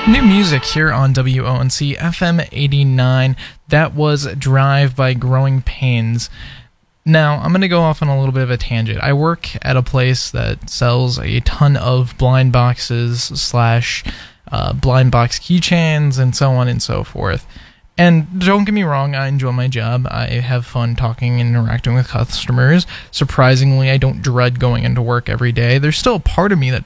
New music here on WONC FM 89. That was Drive by Growing Pains. Now, I'm going to go off on a little bit of a tangent. I work at a place that sells a ton of blind boxes slash blind box keychains and so on and so forth. And don't get me wrong, I enjoy my job. I have fun talking and interacting with customers. Surprisingly, I don't dread going into work every day. There's still a part of me that